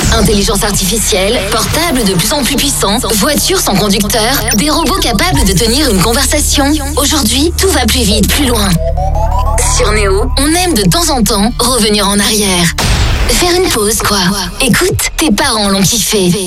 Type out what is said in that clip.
Intelligence artificielle, portable de plus en plus puissant, voitures sans conducteur, des robots capables de tenir une conversation. Aujourd'hui, tout va plus vite, plus loin. Sur Néo, on aime de temps en temps revenir en arrière. Faire une pause, quoi. Écoute, tes parents l'ont kiffé.